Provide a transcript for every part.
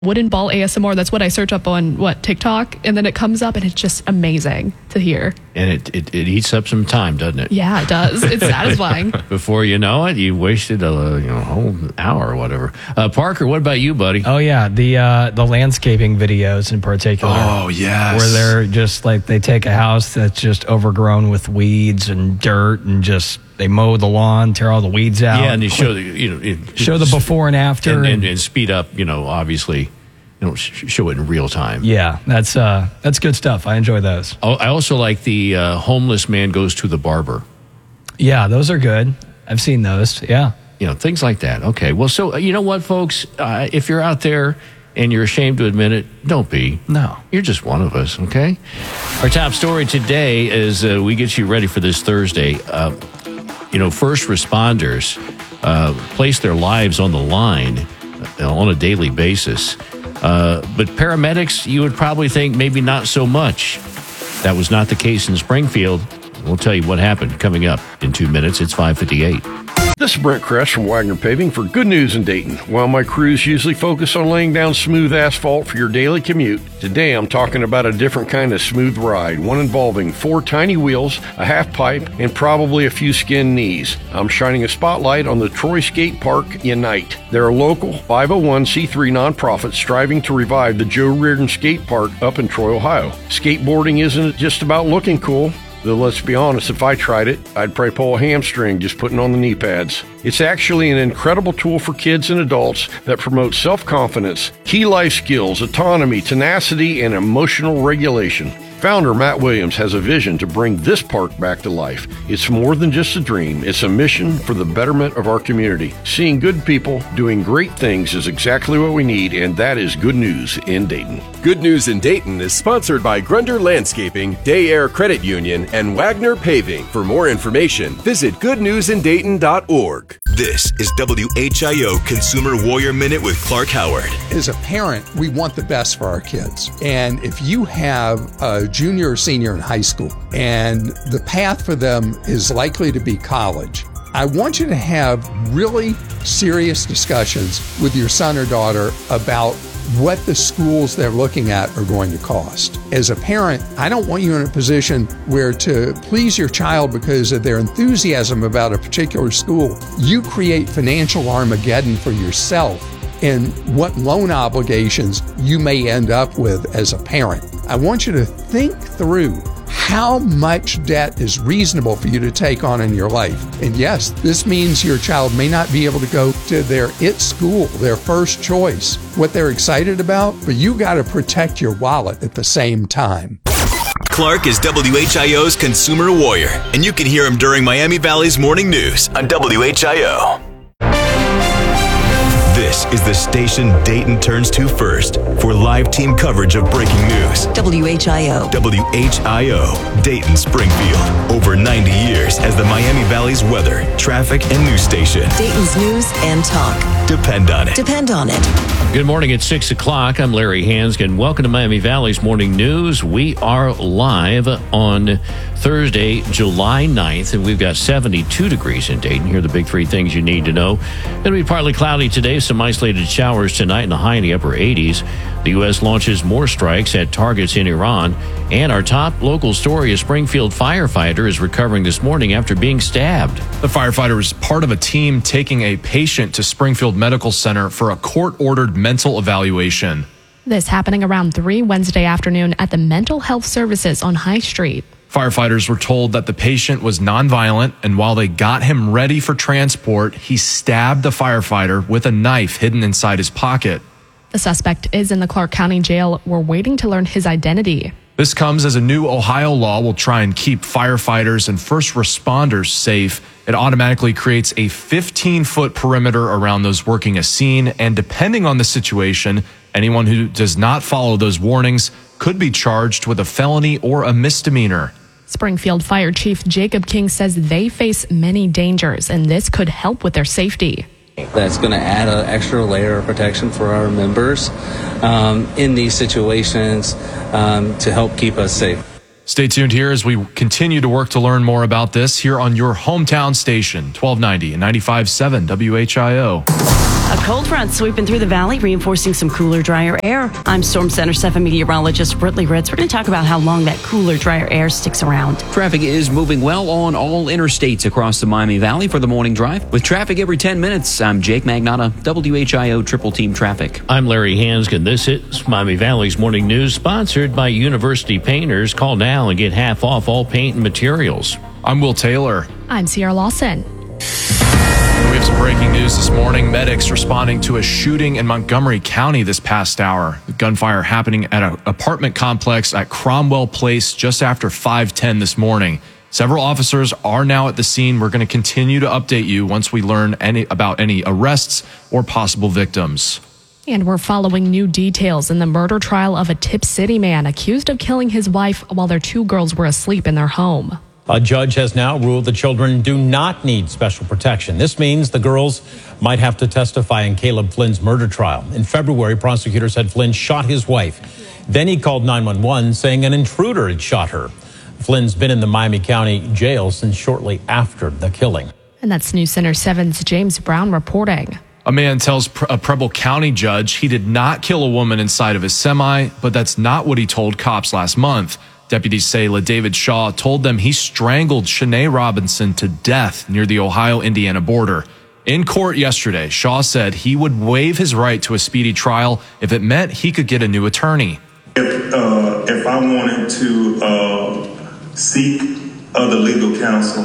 wooden ball ASMR. That's what I search up on TikTok, and then it comes up, and it's just amazing to hear. And it eats up some time, doesn't it? Yeah, it does. It's satisfying. Before you know it, you wasted a whole hour or whatever. Parker, what about you, buddy? Oh yeah, the landscaping videos in particular. Oh yes, where they're just like they take a house that's just overgrown with weeds and dirt and just. They mow the lawn, tear all the weeds out. Yeah, and you show show the before and after, and speed up. Obviously, show it in real time. Yeah, that's good stuff. I enjoy those. I also like the homeless man goes to the barber. Yeah, those are good. I've seen those. Yeah, things like that. Okay, well, so you know what, folks, if you're out there and you're ashamed to admit it, don't be. No, you're just one of us. Okay. Our top story today is we get you ready for this Thursday. First responders place their lives on the line on a daily basis. But paramedics, you would probably think maybe not so much. That was not the case in Springfield. We'll tell you what happened coming up in 2 minutes. It's 5:58. This is Brent Kress from Wagner Paving for Good News in Dayton. While my crews usually focus on laying down smooth asphalt for your daily commute, today I'm talking about a different kind of smooth ride, one involving 4 tiny wheels, a half pipe, and probably a few skinned knees. I'm shining a spotlight on the Troy Skate Park Unite. They're a local 501c3 nonprofit striving to revive the Joe Reardon Skate Park up in Troy, Ohio. Skateboarding isn't just about looking cool. Though let's be honest, if I tried it, I'd probably pull a hamstring just putting on the knee pads. It's actually an incredible tool for kids and adults that promotes self-confidence, key life skills, autonomy, tenacity, and emotional regulation. Founder Matt Williams has a vision to bring this park back to life. It's more than just a dream. It's a mission for the betterment of our community. Seeing good people doing great things is exactly what we need, and that is Good News in Dayton. Good News in Dayton is sponsored by Grunder Landscaping, Day Air Credit Union, and Wagner Paving. For more information, visit goodnewsindayton.org. This is WHIO Consumer Warrior Minute with Clark Howard. As a parent, we want the best for our kids. And if you have a junior or senior in high school and the path for them is likely to be college, I want you to have really serious discussions with your son or daughter about what the schools they're looking at are going to cost. As a parent, I don't want you in a position where to please your child because of their enthusiasm about a particular school, you create financial Armageddon for yourself and what loan obligations you may end up with as a parent. I want you to think through how much debt is reasonable for you to take on in your life. And yes, this means your child may not be able to go to their school, their first choice, what they're excited about, but you got to protect your wallet at the same time. Clark is WHIO's Consumer Warrior, and you can hear him during Miami Valley's Morning News on WHIO. This is the station Dayton turns to first for live team coverage of breaking news. WHIO. WHIO, Dayton, Springfield. Over 90 years as the Miami Valley's weather, traffic, and news station. Dayton's news and talk. Depend on it. Depend on it. Good morning. It's 6 o'clock. I'm Larry Hansgen. Welcome to Miami Valley's Morning News. We are live on Thursday, July 9th, and we've got 72 degrees in Dayton. Here are the big 3 things you need to know. It'll be partly cloudy today, some isolated showers tonight, and a high in the upper 80s. The U.S. launches more strikes at targets in Iran. And our top local story, a Springfield firefighter is recovering this morning after being stabbed. The firefighter was part of a team taking a patient to Springfield Medical Center for a court-ordered mental evaluation. This happening around 3 Wednesday afternoon at the Mental Health Services on High Street. Firefighters were told that the patient was nonviolent, and while they got him ready for transport, he stabbed the firefighter with a knife hidden inside his pocket. The suspect is in the Clark County Jail. We're waiting to learn his identity. This comes as a new Ohio law will try and keep firefighters and first responders safe. It automatically creates a 15-foot perimeter around those working a scene, and depending on the situation, anyone who does not follow those warnings could be charged with a felony or a misdemeanor. Springfield Fire Chief Jacob King says they face many dangers, and this could help with their safety. That's going to add an extra layer of protection for our members in these situations to help keep us safe. Stay tuned here as we continue to work to learn more about this here on your hometown station, 1290 and 95.7 WHIO. A Cold front sweeping through the valley, reinforcing some cooler, drier air. I'm Storm Center 7 meteorologist Brittany Ritz. We're going to talk about how long that cooler, drier air sticks around. Traffic is moving well on all interstates across the Miami Valley for the morning drive. With traffic every 10 minutes, I'm Jake Magnotta, WHIO Triple Team Traffic. I'm Larry Hanskin. This is Miami Valley's Morning News, sponsored by University Painters. Call now and get half off all paint and materials. I'm Will Taylor. I'm Sierra Lawson. We have some breaking news this morning. Medics responding to a shooting in Montgomery County this past hour. The gunfire happening at an apartment complex at Cromwell Place just after 5:10 this morning. Several officers are now at the scene. We're going to continue to update you once we learn about any arrests or possible victims. And we're following new details in the murder trial of a Tip City man accused of killing his wife while their two girls were asleep in their home. A judge has now ruled the children do not need special protection. This means the girls might have to testify in Caleb Flynn's murder trial. In February, prosecutors said Flynn shot his wife. Then he called 911 saying an intruder had shot her. Flynn's been in the Miami County jail since shortly after the killing. And that's News Center 7's James Brown reporting. A man tells a Preble County judge he did not kill a woman inside of his semi, but that's not what he told cops last month. Deputies say LaDavid Shaw told them he strangled Shanae Robinson to death near the Ohio-Indiana border. In court yesterday, Shaw said he would waive his right to a speedy trial if it meant he could get a new attorney. If I wanted to seek other legal counsel,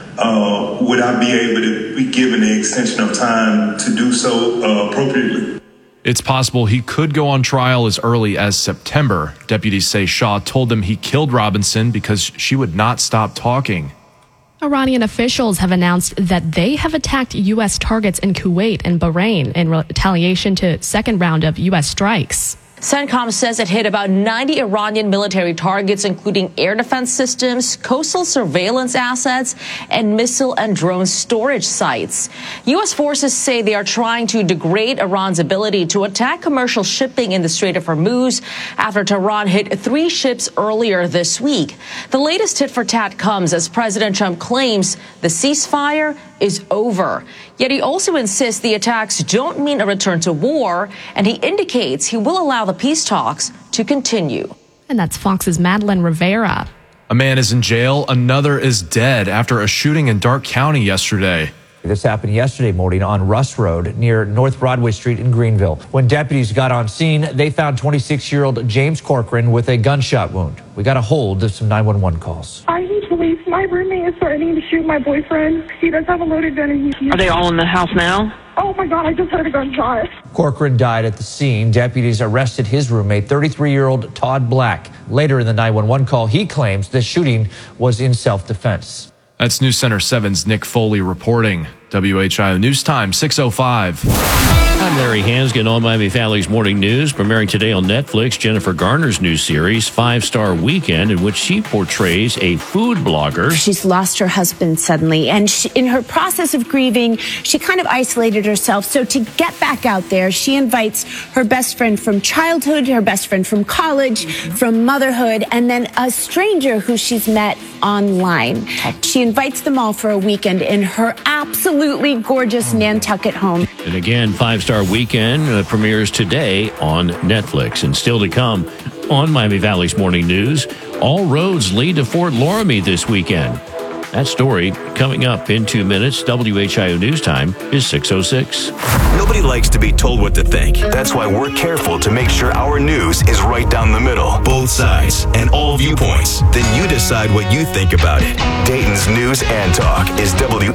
would I be able to be given the extension of time to do so appropriately? It's possible he could go on trial as early as September. Deputies say Shaw told them he killed Robinson because she would not stop talking. Iranian officials have announced that they have attacked U.S. targets in Kuwait and Bahrain in retaliation to second round of U.S. strikes. CENTCOM says it hit about 90 Iranian military targets, including air defense systems, coastal surveillance assets, and missile and drone storage sites. U.S. forces say they are trying to degrade Iran's ability to attack commercial shipping in the Strait of Hormuz after Tehran hit 3 ships earlier this week. The latest tit for tat comes as President Trump claims the ceasefire is over. Yet he also insists the attacks don't mean a return to war, and he indicates he will allow the peace talks to continue. And that's Fox's Madeline Rivera. A man is in jail. Another is dead after a shooting in Darke County yesterday. This happened yesterday morning on Russ Road near North Broadway Street in Greenville. When deputies got on scene, they found 26-year-old James Corcoran with a gunshot wound. We got a hold of some 911 calls. I need police. My roommate is threatening to shoot my boyfriend. He does have a loaded gun. And Are they all in the house now? Oh my God, I just heard a gunshot. Corcoran died at the scene. Deputies arrested his roommate, 33-year-old Todd Black. Later in the 911 call, he claims the shooting was in self-defense. That's News Center 7's Nick Foley reporting. WHIO News Time, 6:05. I'm Larry Hanskin on Miami Valley's Morning News, premiering today on Netflix, Jennifer Garner's new series, 5-Star Weekend, in which she portrays a food blogger. She's lost her husband suddenly, and in her process of grieving, she kind of isolated herself. So to get back out there, she invites her best friend from childhood, her best friend from college, from motherhood, and then a stranger who she's met online. She invites them all for a weekend in her absolutely gorgeous Nantucket home. And again, 5-Star Weekend premieres today on Netflix. And still to come on Miami Valley's Morning News, all roads lead to Fort Loramie this weekend. That story coming up in 2 minutes. WHIO News Time is 6:06. Nobody likes to be told what to think. That's why we're careful to make sure our news is right down the middle. Both sides and all viewpoints. Then you decide what you think about it. Dayton's News and Talk is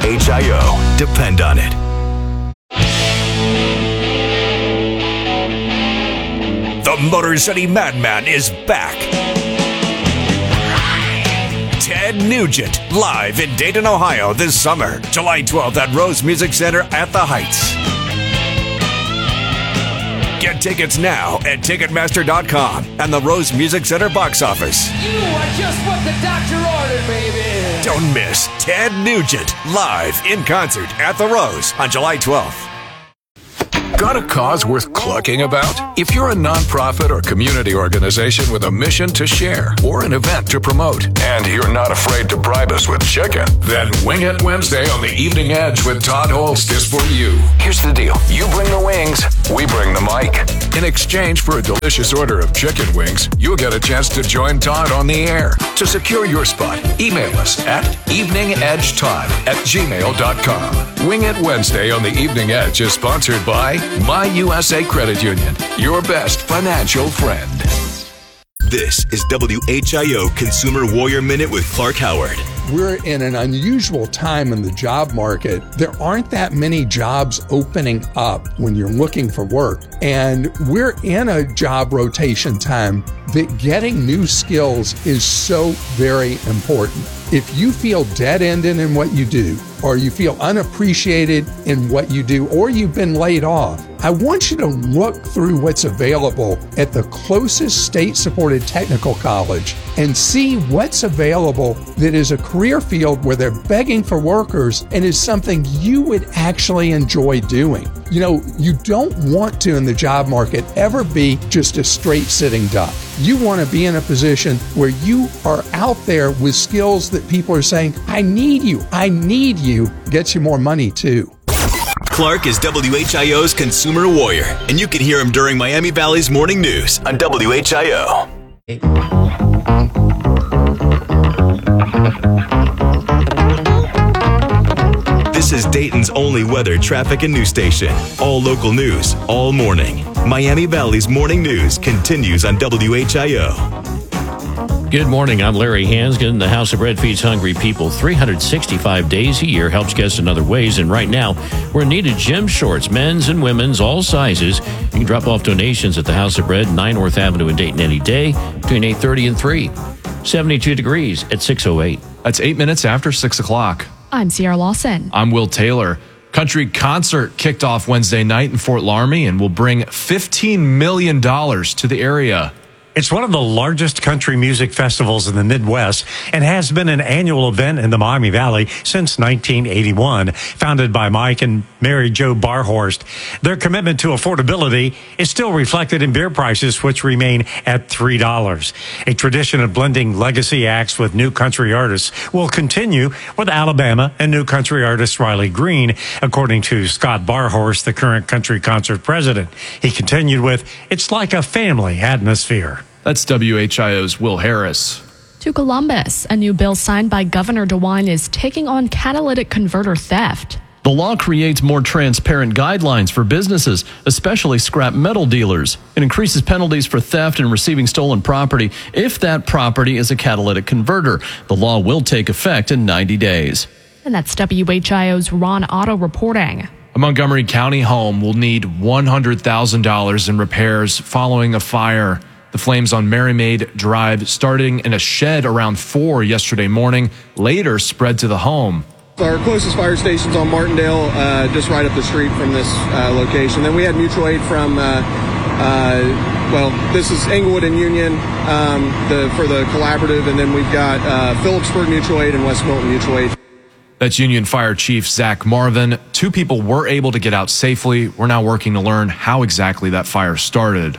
WHIO. Depend on it. The Motor City Madman is back. Ted Nugent, live in Dayton, Ohio this summer, July 12th at Rose Music Center at the Heights. Get tickets now at Ticketmaster.com and the Rose Music Center box office. You are just what the doctor ordered, baby. Don't miss Ted Nugent, live in concert at the Rose on July 12th. Got a cause worth clucking about? If you're a nonprofit or community organization with a mission to share or an event to promote, and you're not afraid to bribe us with chicken, then Wing It Wednesday on the Evening Edge with Todd Holst is for you. Here's the deal. You bring the wings, we bring the mic. In exchange for a delicious order of chicken wings, you'll get a chance to join Todd on the air. To secure your spot, email us at eveningedgetodd@gmail.com. Wing It Wednesday on the Evening Edge is sponsored by My USA Credit Union, your best financial friend. This is WHIO Consumer Warrior Minute with Clark Howard. We're in an unusual time in the job market. There aren't that many jobs opening up when you're looking for work. And we're in a job rotation time that getting new skills is so very important. If you feel dead-ended in what you do, or you feel unappreciated in what you do, or you've been laid off, I want you to look through what's available at the closest state-supported technical college and see what's available that is a career field where they're begging for workers and is something you would actually enjoy doing. You know, you don't want to in the job market ever be just a straight sitting duck. You want to be in a position where you are out there with skills that people are saying, I need you, gets you more money too. Clark is WHIO's Consumer Warrior, and you can hear him during Miami Valley's morning news on WHIO. This is Dayton's only weather, traffic, and news station. All local news, all morning. Miami Valley's morning news continues on WHIO. Good morning. I'm Larry Hansgen. The House of Bread feeds hungry people 365 days a year, helps guests in other ways. And right now, we're in need of gym shorts, men's and women's, all sizes. You can drop off donations at the House of Bread, 9 North Avenue in Dayton any day between 8:30 and 3. 72 degrees at 6:08. That's 8 minutes after 6 o'clock. I'm Sierra Lawson. I'm Will Taylor. Country Concert kicked off Wednesday night in Fort Laramie and will bring $15 million to the area. It's one of the largest country music festivals in the Midwest and has been an annual event in the Miami Valley since 1981, founded by Mike and Mary Jo Barhorst. Their commitment to affordability is still reflected in beer prices, which remain at $3. A tradition of blending legacy acts with new country artists will continue with Alabama and new country artist Riley Green, according to Scott Barhorst, the current Country Concert president. He continued with, "It's like a family atmosphere." That's WHIO's Will Harris. To Columbus, a new bill signed by Governor DeWine is taking on catalytic converter theft. The law creates more transparent guidelines for businesses, especially scrap metal dealers. It increases penalties for theft and receiving stolen property if that property is a catalytic converter. The law will take effect in 90 days. And that's WHIO's Ron Otto reporting. A Montgomery County home will need $100,000 in repairs following a fire. The flames on Mary Maid Drive, starting in a shed around 4 yesterday morning, later spread to the home. Our closest fire station's on Martindale, just right up the street from this location. Then we had mutual aid from, this is Englewood and Union for the collaborative, and then we've got Phillipsburg Mutual Aid and West Milton Mutual Aid. That's Union Fire Chief Zach Marvin. 2 people were able to get out safely. We're now working to learn how exactly that fire started.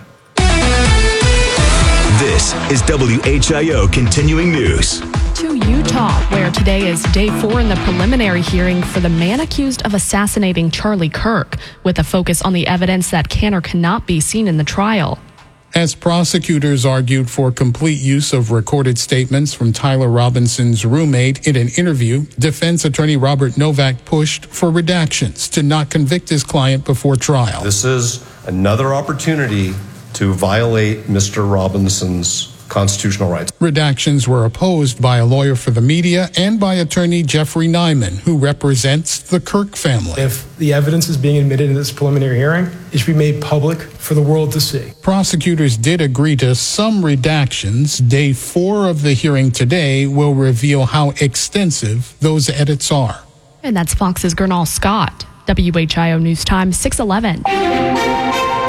This is WHIO Continuing News. To Utah, where today is day 4 in the preliminary hearing for the man accused of assassinating Charlie Kirk, with a focus on the evidence that can or cannot be seen in the trial. As prosecutors argued for complete use of recorded statements from Tyler Robinson's roommate in an interview, defense attorney Robert Novak pushed for redactions to not convict his client before trial. This is another opportunity to violate Mr. Robinson's constitutional rights. Redactions were opposed by a lawyer for the media and by attorney Jeffrey Nyman, who represents the Kirk family. If the evidence is being admitted in this preliminary hearing, it should be made public for the world to see. Prosecutors did agree to some redactions. Day 4 of the hearing today will reveal how extensive those edits are. And that's Fox's Gernal Scott. WHIO News Time, 6:11.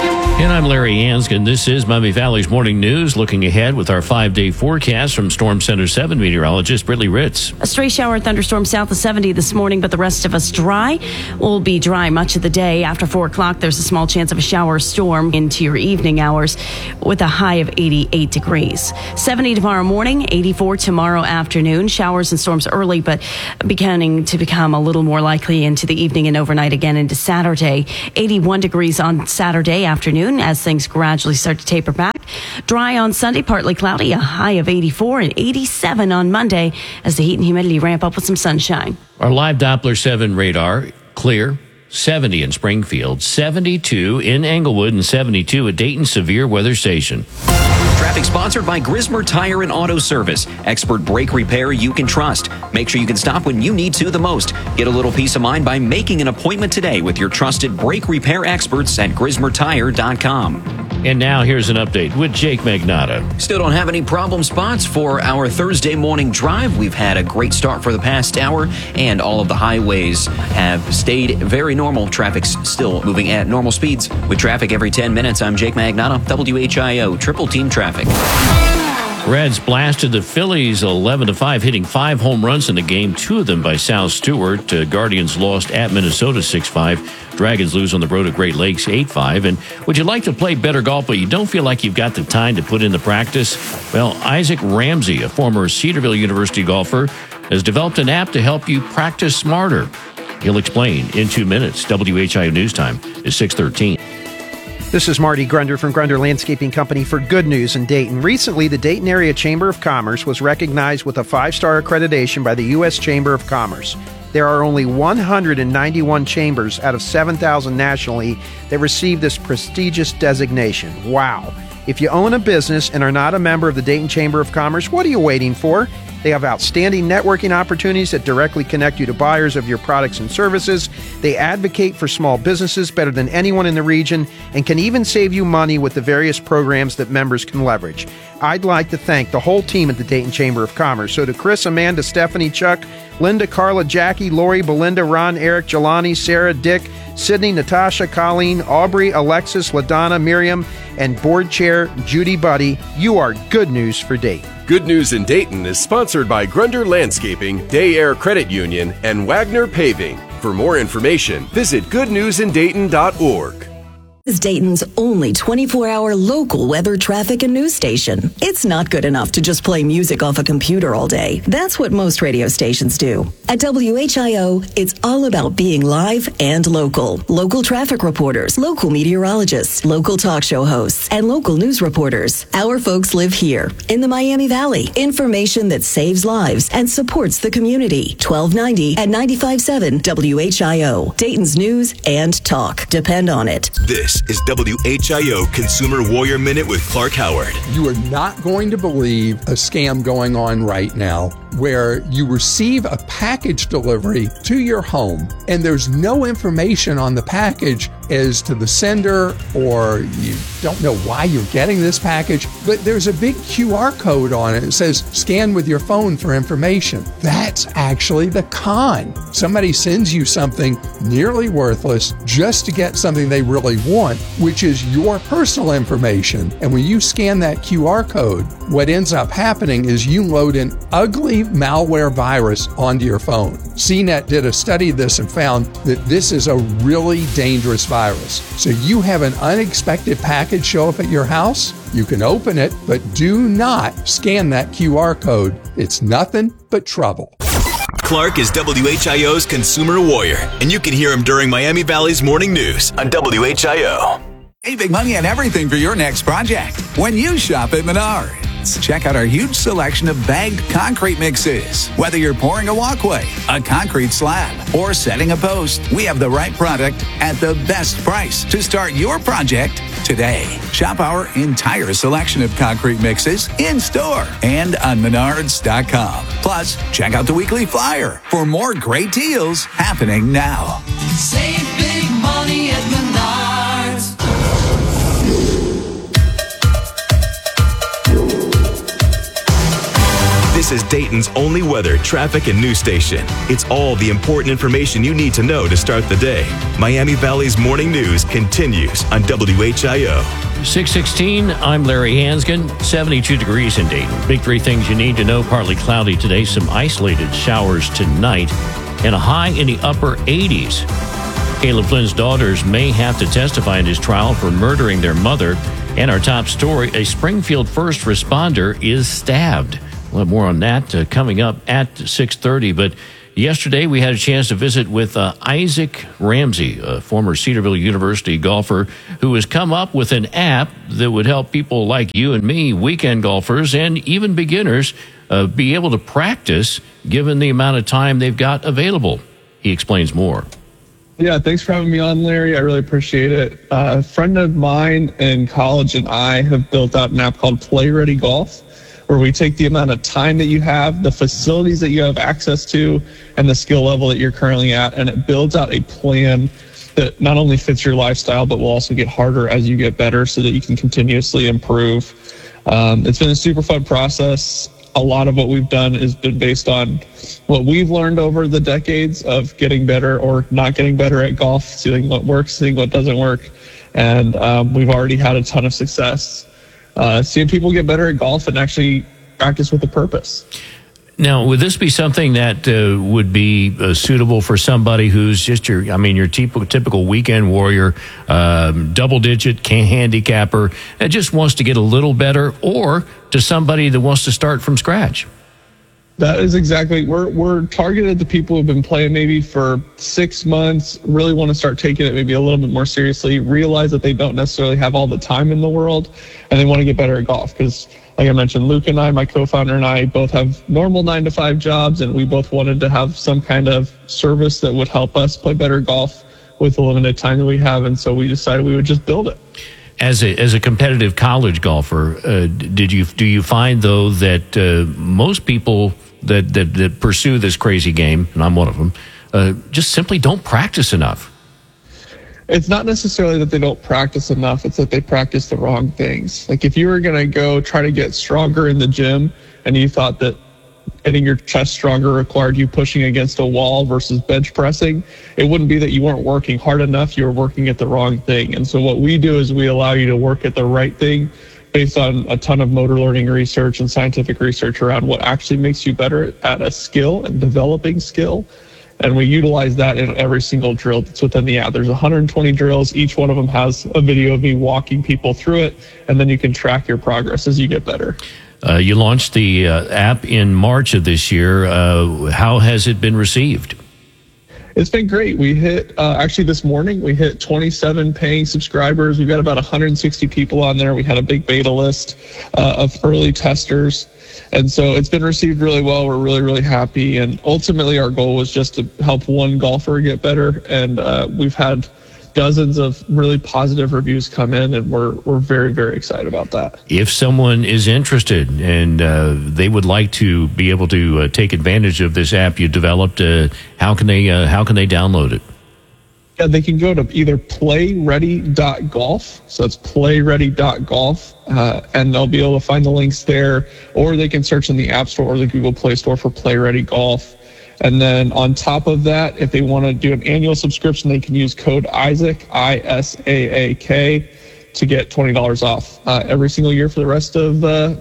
And I'm Larry Hanskin. This is Miami Valley's Morning News. Looking ahead with our 5-day forecast from Storm Center 7 meteorologist Brittany Ritz. A stray shower thunderstorm south of 70 this morning, but the rest of us dry. We'll be dry much of the day. After 4 o'clock, there's a small chance of a shower or storm into your evening hours with a high of 88 degrees. 70 tomorrow morning, 84 tomorrow afternoon. Showers and storms early, but beginning to become a little more likely into the evening and overnight again into Saturday. 81 degrees on Saturday afternoon as things gradually start to taper back. Dry on Sunday, partly cloudy, a high of 84 and 87 on Monday as the heat and humidity ramp up with some sunshine. Our live Doppler 7 radar, clear. 70 in Springfield, 72 in Englewood, and 72 at Dayton Severe Weather Station. Traffic sponsored by Grismer Tire and Auto Service. Expert brake repair you can trust. Make sure you can stop when you need to the most. Get a little peace of mind by making an appointment today with your trusted brake repair experts at GrismerTire.com. And now here's an update with Jake Magnotta. Still don't have any problem spots for our Thursday morning drive. We've had a great start for the past hour, and all of the highways have stayed very normal. Traffic's still moving at normal speeds. With traffic every 10 minutes, I'm Jake Magnotta, WHIO, Triple Team Traffic. Reds blasted the Phillies 11-5, hitting 5 home runs in the game, 2 of them by Sal Stewart. Guardians lost at Minnesota 6-5. Dragons lose on the road at Great Lakes 8-5. And would you like to play better golf, but you don't feel like you've got the time to put in the practice? Well, Isaac Ramsey, a former Cedarville University golfer, has developed an app to help you practice smarter. He'll explain in 2 minutes. WHIO News Time is 6:13. This is Marty Grunder from Grunder Landscaping Company for Good News in Dayton. Recently, the Dayton Area Chamber of Commerce was recognized with a 5-star accreditation by the U.S. Chamber of Commerce. There are only 191 chambers out of 7,000 nationally that receive this prestigious designation. Wow. If you own a business and are not a member of the Dayton Chamber of Commerce, what are you waiting for? They have outstanding networking opportunities that directly connect you to buyers of your products and services. They advocate for small businesses better than anyone in the region and can even save you money with the various programs that members can leverage. I'd like to thank the whole team at the Dayton Chamber of Commerce. So to Chris, Amanda, Stephanie, Chuck, Linda, Carla, Jackie, Lori, Belinda, Ron, Eric, Jelani, Sarah, Dick, Sydney, Natasha, Colleen, Aubrey, Alexis, LaDonna, Miriam, and Board Chair Judy Buddy, you are good news for Dayton. Good News in Dayton is sponsored by Grunder Landscaping, Day Air Credit Union, and Wagner Paving. For more information, visit goodnewsindayton.org. Is Dayton's only 24-hour local weather, traffic, and news station. It's not good enough to just play music off a computer all day. That's what most radio stations do. At WHIO, it's all about being live and local. Local traffic reporters, local meteorologists, local talk show hosts, and local news reporters. Our folks live here in the Miami Valley. Information that saves lives and supports the community. 1290 at 95.7 WHIO. Dayton's news and talk. Depend on it. This is WHIO Consumer Warrior Minute with Clark Howard. You are not going to believe a scam going on right now where you receive a package delivery to your home and there's no information on the package as to the sender, or you don't know why you're getting this package, but there's a big QR code on it. It says scan with your phone for information. That's actually the con. Somebody sends you something nearly worthless just to get something they really want, which is your personal information. And when you scan that QR code, what ends up happening is you load an ugly malware virus onto your phone. CNET did a study of this and found that this is a really dangerous virus. So you have an unexpected package show up at your house, you can open it, but do not scan that QR code. It's nothing but trouble. Clark is WHIO's Consumer Warrior, and you can hear him during Miami Valley's Morning News on WHIO. Saving money on everything for your next project when you shop at Menards. Check out our huge selection of bagged concrete mixes. Whether you're pouring a walkway, a concrete slab, or setting a post, we have the right product at the best price to start your project today. Shop our entire selection of concrete mixes in store and on Menards.com. Plus, check out the weekly flyer for more great deals happening now. Save big money at Menards. This This is Dayton's only weather, traffic, and news station. It's all the important information you need to know to start the day. Miami Valley's Morning News continues on WHIO. 6:16, I'm Larry Hansgen. 72 degrees in Dayton. Big three things you need to know. Partly cloudy today, some isolated showers tonight, and a high in the upper 80s. Caleb Flynn's daughters may have to testify in his trial for murdering their mother. And our top story, a Springfield first responder is stabbed. We'll have more on that coming up at 6:30. But yesterday we had a chance to visit with Isaac Ramsey, a former Cedarville University golfer who has come up with an app that would help people like you and me, weekend golfers, and even beginners, be able to practice given the amount of time they've got available. He explains more. Yeah, thanks for having me on, Larry. I really appreciate it. A friend of mine in college and I have built out an app called Play Ready Golf, where we take the amount of time that you have, the facilities that you have access to, and the skill level that you're currently at, and it builds out a plan that not only fits your lifestyle, but will also get harder as you get better so that you can continuously improve. It's been a super fun process. A lot of what we've done has been based on what we've learned over the decades of getting better or not getting better at golf, seeing what works, seeing what doesn't work. And we've already had a ton of success seeing people get better at golf and actually practice with a purpose. Now, would this be something that would be suitable for somebody who's just your typical weekend warrior, double-digit handicapper that just wants to get a little better, or to somebody that wants to start from scratch? That is exactly, we're targeted at the people who've been playing maybe for 6 months, really want to start taking it maybe a little bit more seriously, realize that they don't necessarily have all the time in the world, and they want to get better at golf. Because like I mentioned, Luke and I, my co-founder, and I both have normal 9-to-5 jobs, and we both wanted to have some kind of service that would help us play better golf with the limited time that we have, and so we decided we would just build it. As a competitive college golfer, do you find though that most people that pursue this crazy game, and I'm one of them, just simply don't practice enough? It's not necessarily that they don't practice enough, it's that they practice the wrong things. Like if you were going to go try to get stronger in the gym and you thought that getting your chest stronger required you pushing against a wall versus bench pressing, it wouldn't be that you weren't working hard enough, you were working at the wrong thing. And so what we do is we allow you to work at the right thing based on a ton of motor learning research and scientific research around what actually makes you better at a skill and developing skill. And we utilize that in every single drill that's within the app. There's 120 drills. Each one of them has a video of me walking people through it, and then you can track your progress as you get better. You launched the app in March of this year. How has it been received? It's been great. We hit, actually this morning, we hit 27 paying subscribers. We've got about 160 people on there. We had a big beta list of early testers. And so it's been received really well. We're really, really happy. And ultimately, our goal was just to help one golfer get better. And we've had dozens of really positive reviews come in, and we're very, very excited about that. If someone is interested and they would like to be able to take advantage of this app you developed, how can they download it? Yeah, they can go to either playready.golf, so it's playready.golf, and they'll be able to find the links there, or they can search in the App Store or the Google Play Store for Play Ready Golf. And then on top of that, if they want to do an annual subscription, they can use code ISAAC, ISAAK, to get $20 off every single year for the rest of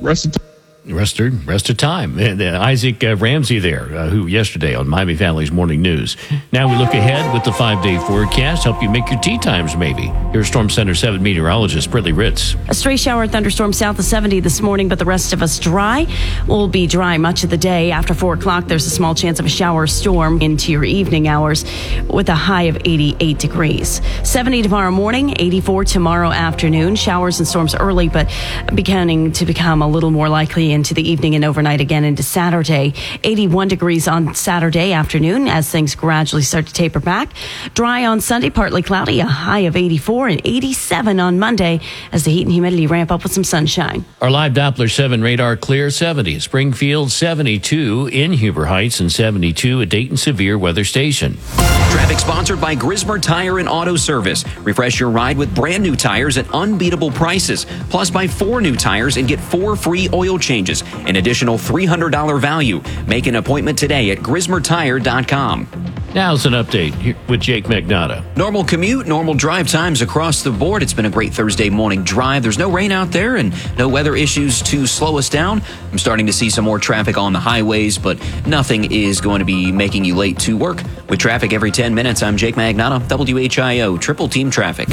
time. Isaac Ramsey there, who yesterday on Miami Valley's Morning News. Now we look ahead with the 5-day forecast, help you make your tee times maybe. Here's Storm Center 7 meteorologist Brittany Ritz. A stray shower thunderstorm south of 70 this morning, but the rest of us dry. We'll be dry much of the day. After 4 o'clock, there's a small chance of a shower storm into your evening hours with a high of 88 degrees. 70 tomorrow morning, 84 tomorrow afternoon. Showers and storms early, but beginning to become a little more likely into the evening and overnight again into Saturday. 81 degrees on Saturday afternoon as things gradually start to taper back. Dry on Sunday, partly cloudy, a high of 84, and 87 on Monday as the heat and humidity ramp up with some sunshine. Our live Doppler 7 radar clear, 70 at Springfield, 72 in Huber Heights, and 72 at Dayton Severe Weather Station. Traffic sponsored by Grismer Tire and Auto Service. Refresh your ride with brand new tires at unbeatable prices. Plus, buy 4 new tires and get 4 free oil changes. changes, an additional $300 value. Make an appointment today at GrismerTire.com. Now's an update here with Jake Magnotta. Normal commute, normal drive times across the board. It's been a great Thursday morning drive. There's no rain out there and no weather issues to slow us down. I'm starting to see some more traffic on the highways, but nothing is going to be making you late to work. With traffic every 10 minutes, I'm Jake Magnotta, WHIO, Triple Team Traffic.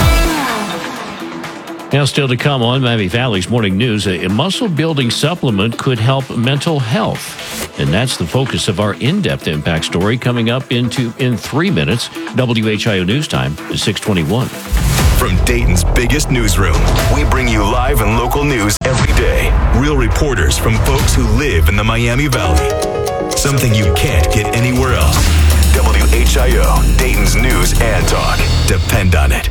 Now, still to come on Miami Valley's Morning News, a muscle-building supplement could help mental health. And that's the focus of our in-depth impact story coming up in 3 minutes. WHIO News Time is 6:21. From Dayton's biggest newsroom, we bring you live and local news every day. Real reporters from folks who live in the Miami Valley. Something you can't get anywhere else. WHIO, Dayton's news and talk. Depend on it.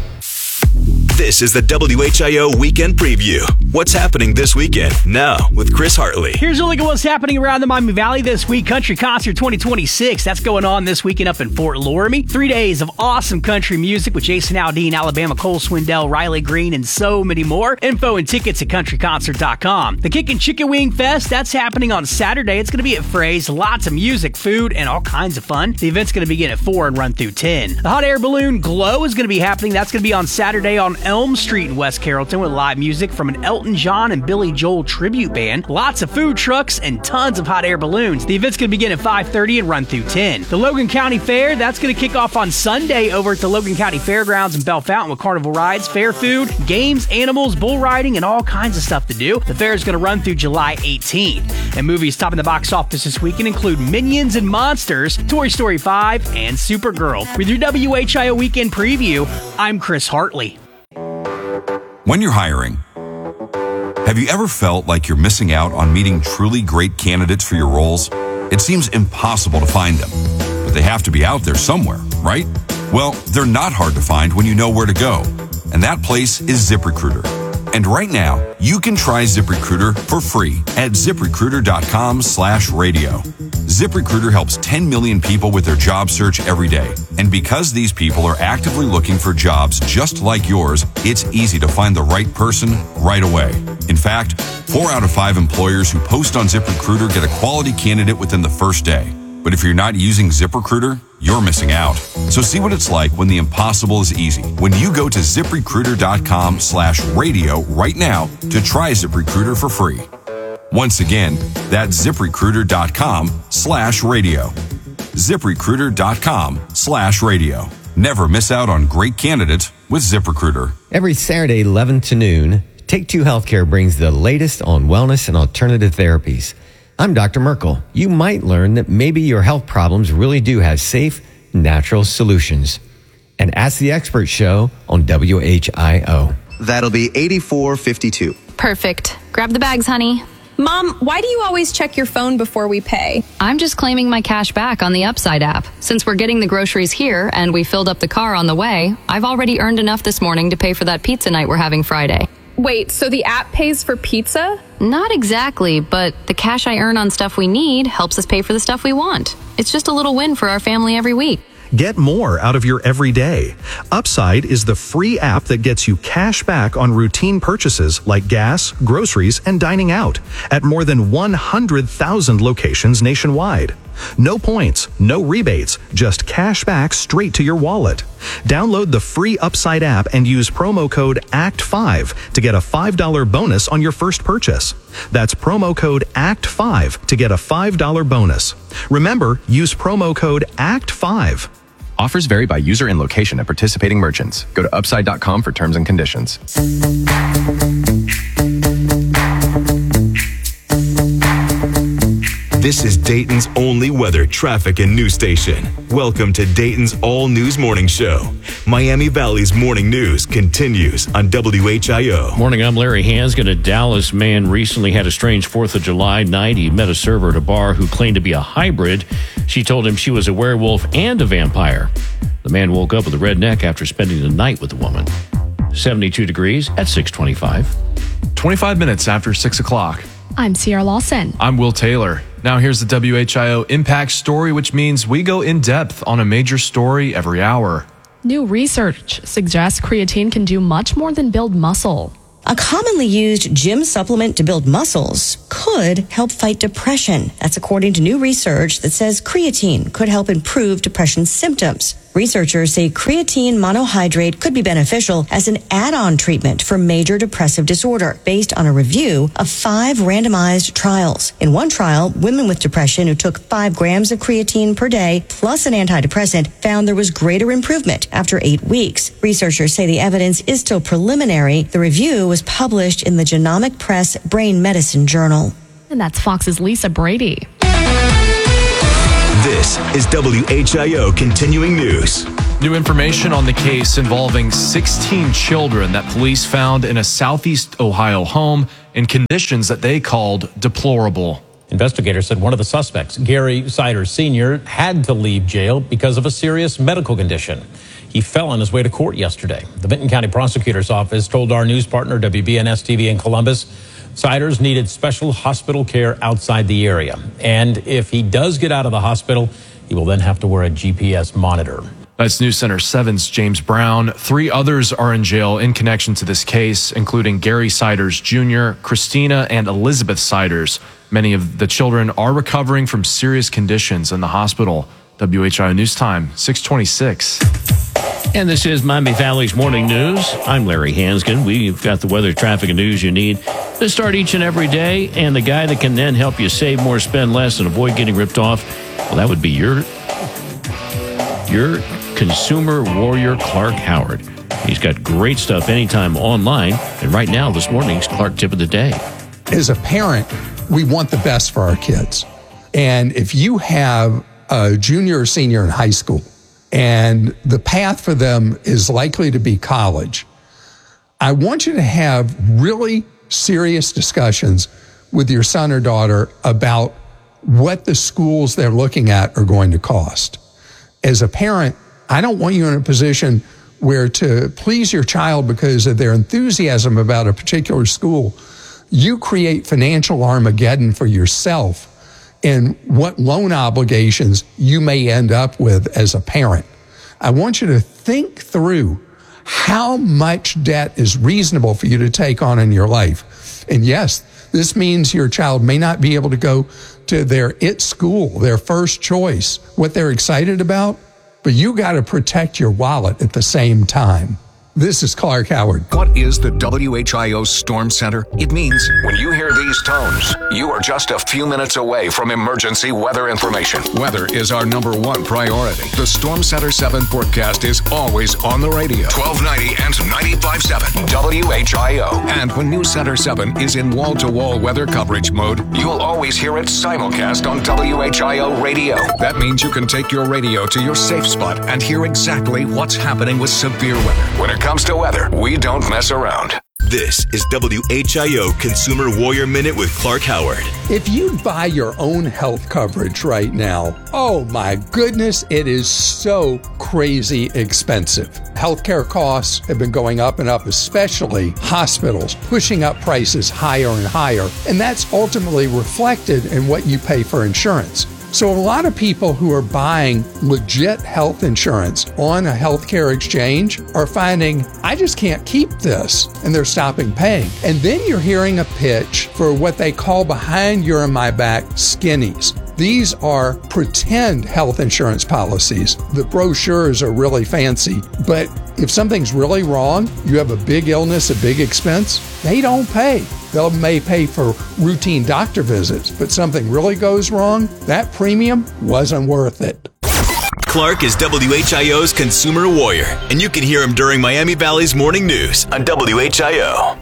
This is the WHIO Weekend Preview. What's happening this weekend? Now with Chris Hartley. Here's a look at what's happening around the Miami Valley this week. Country Concert 2026. That's going on this weekend up in Fort Loramie. 3 days of awesome country music with Jason Aldean, Alabama, Cole Swindell, Riley Green, and so many more. Info and tickets at countryconcert.com. The Kickin' Chicken Wing Fest, that's happening on Saturday. It's going to be at Fray's. Lots of music, food, and all kinds of fun. The event's going to begin at 4 and run through 10. The Hot Air Balloon Glow is going to be happening. That's going to be on Saturday on Elm Street in West Carrollton with live music from an Elton John and Billy Joel tribute band. Lots of food trucks and tons of hot air balloons. The event's going to begin at 5:30 and run through 10. The Logan County Fair, that's going to kick off on Sunday over at the Logan County Fairgrounds in Bell Fountain with carnival rides, fair food, games, animals, bull riding, and all kinds of stuff to do. The fair is going to run through July 18th. And movies topping the box office this weekend include Minions and Monsters, Toy Story 5, and Supergirl. With your WHIO Weekend Preview, I'm Chris Hartley. When you're hiring, have you ever felt like you're missing out on meeting truly great candidates for your roles? It seems impossible to find them, but they have to be out there somewhere, right? Well, they're not hard to find when you know where to go, and that place is ZipRecruiter. And right now, you can try ZipRecruiter for free at ZipRecruiter.com/radio. ZipRecruiter helps 10 million people with their job search every day. And because these people are actively looking for jobs just like yours, it's easy to find the right person right away. In fact, 4 out of 5 employers who post on ZipRecruiter get a quality candidate within the first day. But if you're not using ZipRecruiter, you're missing out. So see what it's like when the impossible is easy. When you go to ZipRecruiter.com/radio right now to try ZipRecruiter for free. Once again, that's ZipRecruiter.com/radio. ZipRecruiter.com/radio. Never miss out on great candidates with ZipRecruiter. Every Saturday, 11 to noon, Take Two Healthcare brings the latest on wellness and alternative therapies. I'm Dr. Merkel. You might learn that maybe your health problems really do have safe, natural solutions. And Ask the Expert show on WHIO. That'll be 8452. Perfect. Grab the bags, honey. Mom, why do you always check your phone before we pay? I'm just claiming my cash back on the Upside app. Since we're getting the groceries here and we filled up the car on the way, I've already earned enough this morning to pay for that pizza night we're having Friday. Wait, so the app pays for pizza? Not exactly, but the cash I earn on stuff we need helps us pay for the stuff we want. It's just a little win for our family every week. Get more out of your everyday. Upside is the free app that gets you cash back on routine purchases like gas, groceries, and dining out at more than 100,000 locations nationwide. No points, no rebates, just cash back straight to your wallet. Download the free Upside app and use promo code ACT5 to get a $5 bonus on your first purchase. That's promo code ACT5 to get a $5 bonus. Remember, use promo code ACT5. Offers vary by user and location at participating merchants. Go to upside.com for terms and conditions. This is Dayton's only weather, traffic, and news station. Welcome to Dayton's All News Morning Show. Miami Valley's morning news continues on WHIO. Morning, I'm Larry Hansgen. A Dallas man recently had a strange 4th of July night. He met a server at a bar who claimed to be a hybrid. She told him she was a werewolf and a vampire. The man woke up with a red neck after spending the night with the woman. 72 degrees at 6:25. 25 minutes after 6 o'clock. I'm Sierra Lawson. I'm Will Taylor. Now here's the WHIO Impact Story, which means we go in depth on a major story every hour. New research suggests creatine can do much more than build muscle. A commonly used gym supplement to build muscles could help fight depression. That's according to new research that says creatine could help improve depression symptoms. Researchers say creatine monohydrate could be beneficial as an add-on treatment for major depressive disorder based on a review of 5 randomized trials. In one trial, women with depression who took 5 grams of creatine per day plus an antidepressant found there was greater improvement after 8 weeks. Researchers say the evidence is still preliminary. The review was published in the Genomic Press Brain Medicine Journal. And that's Fox's Lisa Brady. This is WHIO Continuing News. New information on the case involving 16 children that police found in a Southeast Ohio home in conditions that they called deplorable. Investigators said one of the suspects, Gary Siders Sr., had to leave jail because of a serious medical condition. He fell on his way to court yesterday. The Benton County Prosecutor's Office told our news partner, WBNS-TV in Columbus, Siders needed special hospital care outside the area. And if he does get out of the hospital, he will then have to wear a GPS monitor. That's News Center 7's James Brown. 3 others are in jail in connection to this case, including Gary Siders Jr., Christina, and Elizabeth Siders. Many of the children are recovering from serious conditions in the hospital. WHIO News Time, 626. And this is Miami Valley's Morning News. I'm Larry Hansgen. We've got the weather, traffic, and news you need to start each and every day. And the guy that can then help you save more, spend less, and avoid getting ripped off, well, that would be your consumer warrior, Clark Howard. He's got great stuff anytime online. And right now, this morning's Clark Tip of the Day. As a parent, we want the best for our kids. And if you have a junior or senior in high school, and the path for them is likely to be college, I want you to have really serious discussions with your son or daughter about what the schools they're looking at are going to cost. As a parent, I don't want you in a position where, to please your child because of their enthusiasm about a particular school, you create financial Armageddon for yourself and what loan obligations you may end up with as a parent. I want you to think through how much debt is reasonable for you to take on in your life. And yes, this means your child may not be able to go to their school, their first choice, what they're excited about, but you got to protect your wallet at the same time. This is Clark Howard. What is the WHIO Storm Center? It means when you hear these tones, you are just a few minutes away from emergency weather information. Weather is our #1 priority. The Storm Center 7 forecast is always on the radio. 1290 and 95.7 WHIO. And when News Center 7 is in wall-to-wall weather coverage mode, you'll always hear it simulcast on WHIO radio. That means you can take your radio to your safe spot and hear exactly what's happening with severe weather. When it comes to weather, we don't mess around. This is WHIO Consumer Warrior Minute with Clark Howard. If you buy your own health coverage right now, oh my goodness, it is so crazy expensive. Healthcare costs have been going up and up, especially hospitals, pushing up prices higher and higher. And that's ultimately reflected in what you pay for insurance. So a lot of people who are buying legit health insurance on a healthcare exchange are finding, I just can't keep this, and they're stopping paying. And then you're hearing a pitch for what they call behind your and my back skinnies. These are pretend health insurance policies. The brochures are really fancy, but if something's really wrong, you have a big illness, a big expense, they don't pay. They may pay for routine doctor visits, but something really goes wrong, that premium wasn't worth it. Clark is WHIO's Consumer Warrior, and you can hear him during Miami Valley's Morning News on WHIO.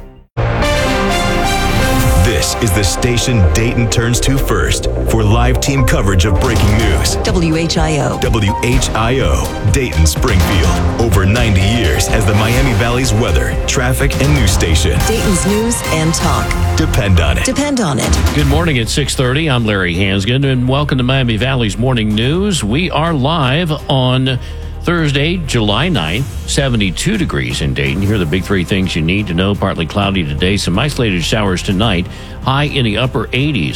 This is the station Dayton turns to first for live team coverage of breaking news. WHIO. WHIO, Dayton, Springfield. Over 90 years as the Miami Valley's weather, traffic, and news station. Dayton's news and talk. Depend on it. Depend on it. Good morning at 6:30. I'm Larry Hansgen, and welcome to Miami Valley's Morning News. We are live on Thursday, July 9th, 72 degrees in Dayton. Here are the big 3 things you need to know. Partly cloudy today, some isolated showers tonight, high in the upper 80s.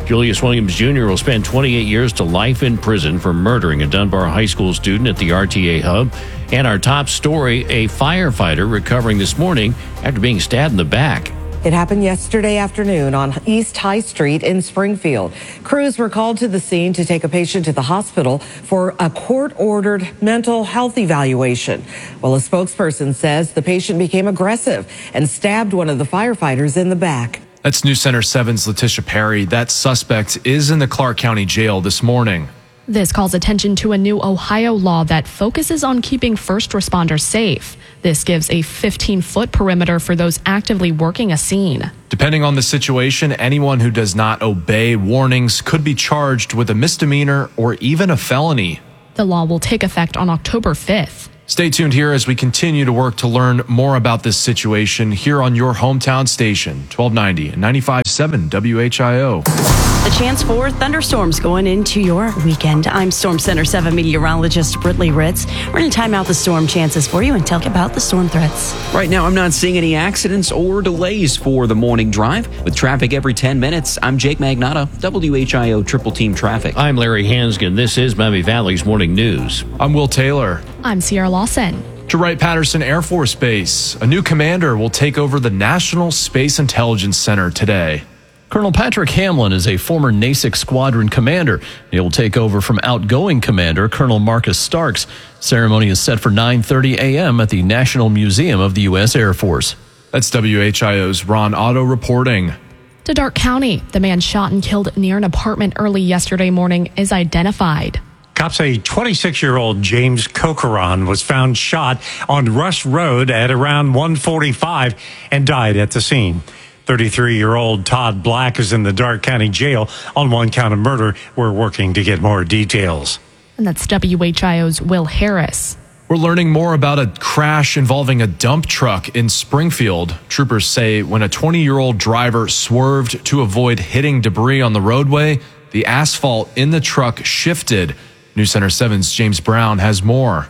Julius Williams Jr. will spend 28 years to life in prison for murdering a Dunbar High School student at the RTA hub. And our top story, a firefighter recovering this morning after being stabbed in the back. It happened yesterday afternoon on East High Street in Springfield. Crews were called to the scene to take a patient to the hospital for a court-ordered mental health evaluation. Well, a spokesperson says the patient became aggressive and stabbed one of the firefighters in the back. That's News Center 7's Letitia Perry. That suspect is in the Clark County Jail this morning. This calls attention to a new Ohio law that focuses on keeping first responders safe. This gives a 15-foot perimeter for those actively working a scene. Depending on the situation, anyone who does not obey warnings could be charged with a misdemeanor or even a felony. The law will take effect on October 5th. Stay tuned here as we continue to work to learn more about this situation here on your hometown station, 1290 and 95.7 WHIO. The chance for thunderstorms going into your weekend. I'm Storm Center 7 meteorologist Britley Ritz. We're going to time out the storm chances for you and tell you about the storm threats. Right now, I'm not seeing any accidents or delays for the morning drive. With traffic every 10 minutes, I'm Jake Magnotta, WHIO Triple Team Traffic. I'm Larry Hansgen. This is Miami Valley's Morning News. I'm Will Taylor. I'm Sierra Lawson. To Wright-Patterson Air Force Base, a new commander will take over the National Space Intelligence Center today. Colonel Patrick Hamlin is a former NASIC squadron commander. He will take over from outgoing commander Colonel Marcus Starks. Ceremony is set for 9:30 a.m. at the National Museum of the U.S. Air Force. That's WHIO's Ron Otto reporting. To Darke County, the man shot and killed near an apartment early yesterday morning is identified. Cops say 26-year-old James Cochran was found shot on Rush Road at around 1:45 and died at the scene. 33-year-old Todd Black is in the Darke County Jail on one count of murder. We're working to get more details. And that's WHIO's Will Harris. We're learning more about a crash involving a dump truck in Springfield. Troopers say when a 20-year-old driver swerved to avoid hitting debris on the roadway, the asphalt in the truck shifted. News Center 7's James Brown has more.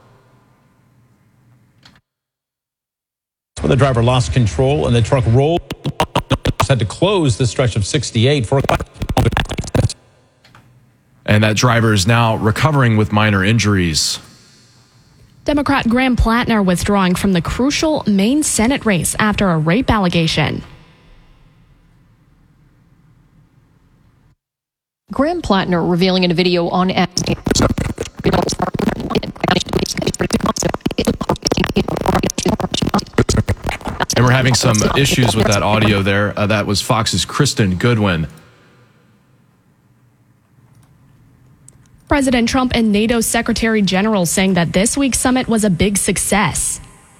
When the driver lost control and the truck rolled, had to close the stretch of 68 for. And that driver is now recovering with minor injuries. Democrat Graham Plattner withdrawing from the crucial Maine Senate race after a rape allegation. Graham Plattner revealing in a video on X. And we're having some issues with that audio there. That was Fox's Kristen Goodwin. President Trump and NATO Secretary General saying that this week's summit was a big success.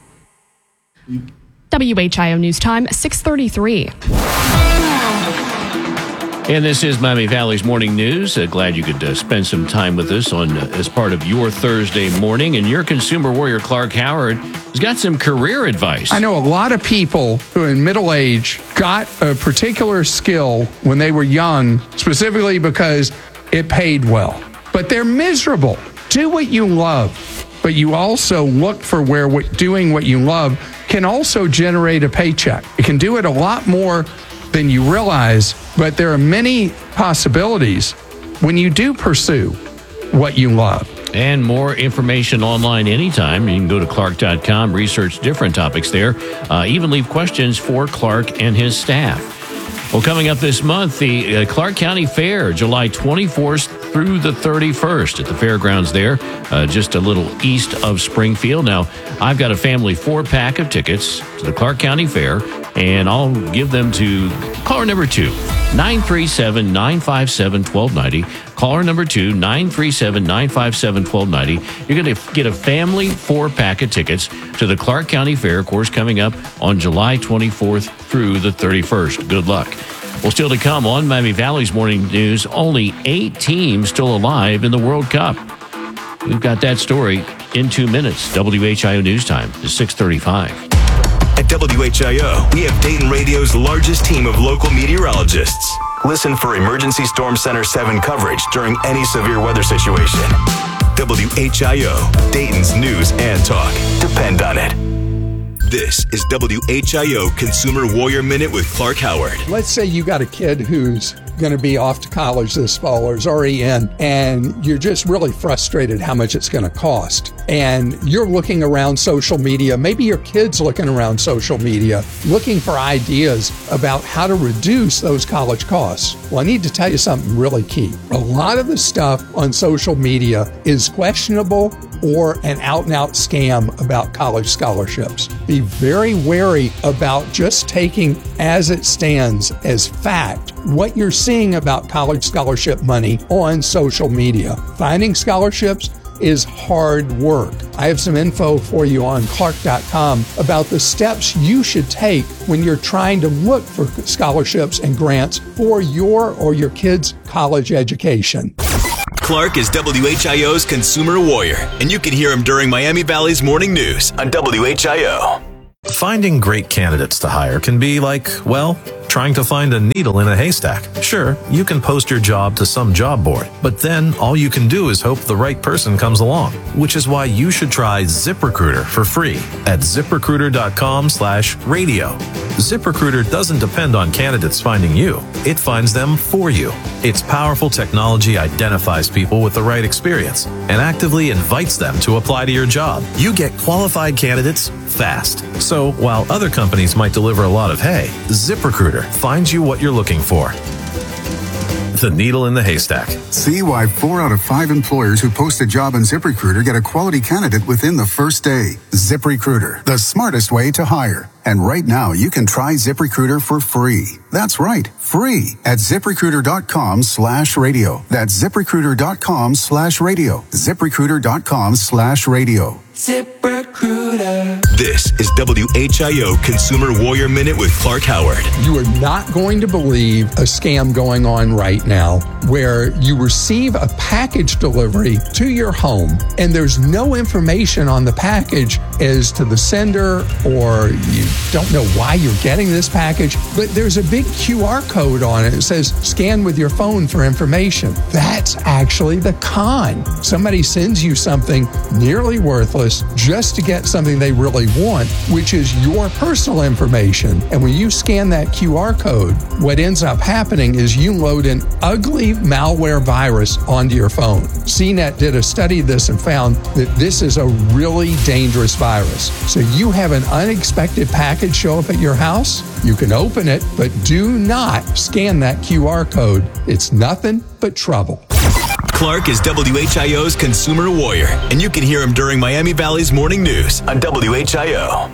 WHIO News Time, 6:33. And this is Miami Valley's Morning News. Glad you could spend some time with us on as part of your Thursday morning. And your consumer warrior, Clark Howard, has got some career advice. I know a lot of people who in middle age got a particular skill when they were young, specifically because it paid well. But they're miserable. Do what you love. But you also look for where doing what you love can also generate a paycheck. It can do it a lot more than you realize, but there are many possibilities when you do pursue what you love. And more information online anytime. You can go to Clark.com, research different topics there, even leave questions for Clark and his staff. Well, coming up this month, the Clark County Fair, July 24th through the 31st at the fairgrounds there, just a little east of Springfield. Now, I've got a family 4-pack of tickets to the Clark County Fair, and I'll give them to caller number 2, 937-957-1290. Caller number 2, 937-957-1290. You're going to get a family 4-pack of tickets to the Clark County Fair, of course, coming up on July 24th through the 31st. Good luck. Well, still to come on Miami Valley's Morning News, only 8 teams still alive in the World Cup. We've got that story in 2 minutes. WHIO News Time is 6:35. At WHIO, we have Dayton Radio's largest team of local meteorologists. Listen for Emergency Storm Center 7 coverage during any severe weather situation. WHIO, Dayton's news and talk. Depend on it. This is WHIO Consumer Warrior Minute with Clark Howard. Let's say you got a kid who's going to be off to college this fall or is already in, and you're just really frustrated how much it's going to cost. And you're looking around social media, maybe your kid's looking around social media, looking for ideas about how to reduce those college costs. Well, I need to tell you something really key. A lot of the stuff on social media is questionable or an out-and-out scam about college scholarships. Be very wary about just taking as it stands as fact what you're seeing about college scholarship money on social media. Finding scholarships is hard work. I have some info for you on Clark.com about the steps you should take when you're trying to look for scholarships and grants for your or your kids' college education. Clark is WHIO's Consumer Warrior, and you can hear him during Miami Valley's Morning News on WHIO. Finding great candidates to hire can be like, well, trying to find a needle in a haystack. Sure, you can post your job to some job board, but then all you can do is hope the right person comes along, which is why you should try ZipRecruiter for free at ZipRecruiter.com/radio. ZipRecruiter doesn't depend on candidates finding you. It finds them for you. Its powerful technology identifies people with the right experience and actively invites them to apply to your job. You get qualified candidates fast. So while other companies might deliver a lot of hay, ZipRecruiter finds you what you're looking for. The needle in the haystack. See why 4 out of 5 employers who post a job on ZipRecruiter get a quality candidate within the first day. ZipRecruiter, the smartest way to hire. And right now, you can try ZipRecruiter for free. That's right, free at ZipRecruiter.com/radio. That's ZipRecruiter.com/radio. ZipRecruiter.com/radio. ZipRecruiter. This is WHIO Consumer Warrior Minute with Clark Howard. You are not going to believe a scam going on right now where you receive a package delivery to your home and there's no information on the package as to the sender, or you don't know why you're getting this package, but there's a big QR code on it. It says scan with your phone for information. That's actually the con. Somebody sends you something nearly worthless just to get something they really want, which is your personal information. And when you scan that QR code, what ends up happening is you load an ugly malware virus onto your phone. CNET did a study of this and found that this is a really dangerous virus. So you have an unexpected package show up at your house, you can open it, but do not scan that QR code. It's nothing but trouble. Clark is WHIO's Consumer Warrior, and you can hear him during Miami Valley's Morning News on WHIO.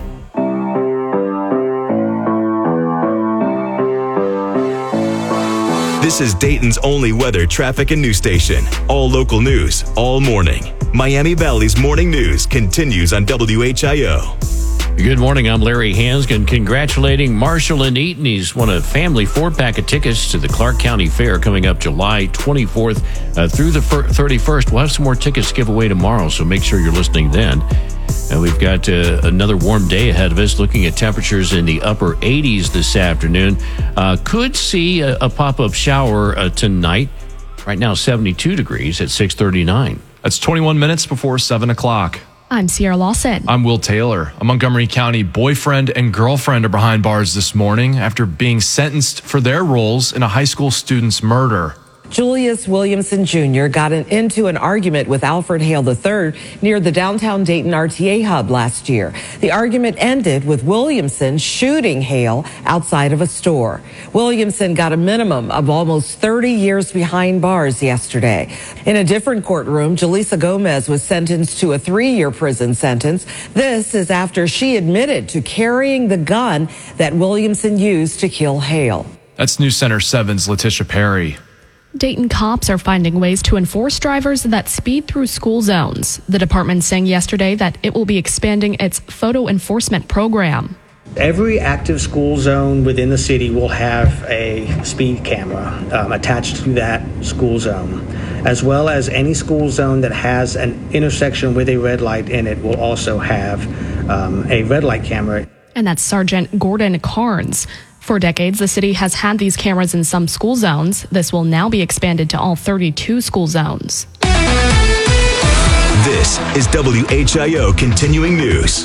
This is Dayton's only weather, traffic, and news station. All local news, all morning. Miami Valley's Morning News continues on WHIO. Good morning. I'm Larry Hansgen, congratulating Marshall and Eaton. He's won a family 4-pack of tickets to the Clark County Fair coming up July 24th through the 31st. We'll have some more tickets to give away tomorrow, so make sure you're listening then. And we've got another warm day ahead of us, looking at temperatures in the upper 80s this afternoon. Could see a pop-up shower tonight. Right now, 72 degrees at 6:39. That's 21 minutes before 7 o'clock. I'm Sierra Lawson. I'm Will Taylor. A Montgomery County boyfriend and girlfriend are behind bars this morning after being sentenced for their roles in a high school student's murder. Julius Williamson Jr. got into an argument with Alfred Hale III near the downtown Dayton RTA hub last year. The argument ended with Williamson shooting Hale outside of a store. Williamson got a minimum of almost 30 years behind bars yesterday. In a different courtroom, Jaleesa Gomez was sentenced to a 3-year prison sentence. This is after she admitted to carrying the gun that Williamson used to kill Hale. That's News Center 7's Letitia Perry. Dayton cops are finding ways to enforce drivers that speed through school zones. The department saying yesterday that it will be expanding its photo enforcement program. Every active school zone within the city will have a speed camera attached to that school zone, as well as any school zone that has an intersection with a red light in it will also have a red light camera. And that's Sergeant Gordon Carnes. For decades, the city has had these cameras in some school zones. This will now be expanded to all 32 school zones. This is WHIO Continuing News.